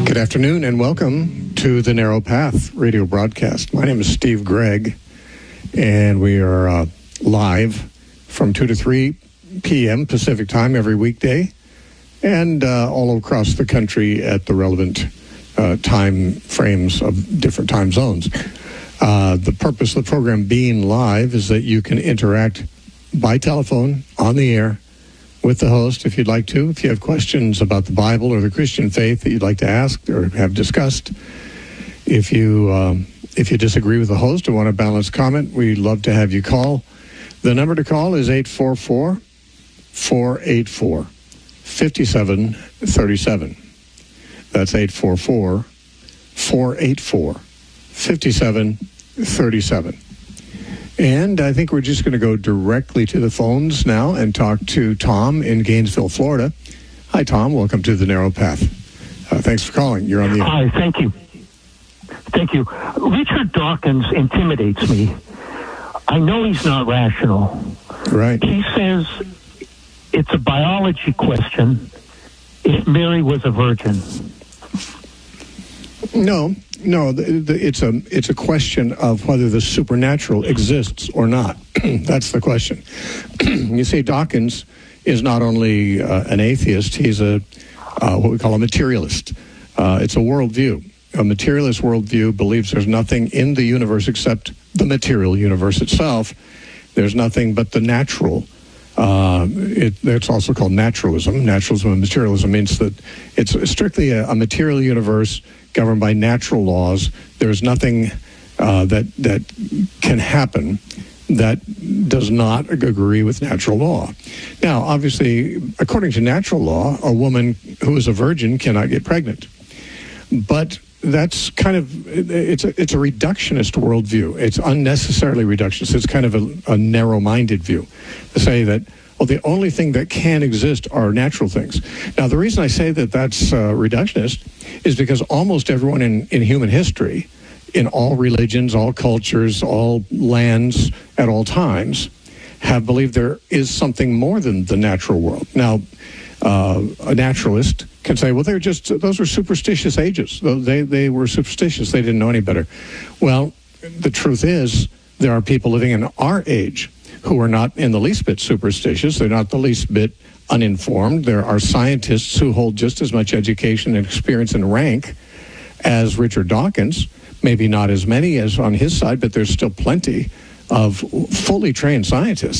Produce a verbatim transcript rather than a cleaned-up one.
Good afternoon and welcome to the Narrow Path radio broadcast. My name is Steve Gregg, and we are uh, live from two to three p.m. Pacific time every weekday, and uh, all across the country at the relevant uh, time frames of different time zones. Uh, the purpose of the program being live is that you can interact by telephone on the air with the host if you'd like to. If you have questions about the Bible or the Christian faith that you'd like to ask or have discussed, if you um, if you disagree with the host or want a balanced comment, we'd love to have you call. The number to call is eight four four, four eight four, five seven three seven. That's eight four four, four eight four, five seven three seven. And I think we're just going to go directly to the phones now and talk to Tom in Gainesville, Florida. Hi, Tom. Welcome to the Narrow Path. Uh, thanks for calling. You're on the air. Hi, thank you. Thank you. Richard Dawkins intimidates me. I know he's not rational. Right. He says it's a biology question if Mary was a virgin. No, no, the, the, it's a it's a question of whether the supernatural exists or not. That's the question. You see, Dawkins is not only uh, an atheist; he's a uh, what we call a materialist. Uh, it's a worldview. A materialist worldview believes there's nothing in the universe except the material universe itself. There's nothing but the natural. Uh, it, it's also called naturalism. Naturalism and materialism means that it's strictly a, a material universe governed by natural laws. There's nothing uh, that that can happen that does not agree with natural law. Now, obviously, according to natural law, a woman who is a virgin cannot get pregnant. But that's kind of, it's a, it's a reductionist worldview. It's unnecessarily reductionist. It's kind of a, a narrow-minded view to say that, well, the only thing that can exist are natural things. Now, the reason I say that that's uh, reductionist is because almost everyone in, in human history, in all religions, all cultures, all lands, at all times, have believed there is something more than the natural world. Now, uh, a naturalist can say, well, they're just, those were superstitious ages. They, they were superstitious. They didn't know any better. Well, the truth is, there are people living in our age who are not in the least bit superstitious. They're not the least bit uninformed. There are scientists who hold just as much education and experience and rank as Richard Dawkins. Maybe not as many as on his side, but there's still plenty of fully trained scientists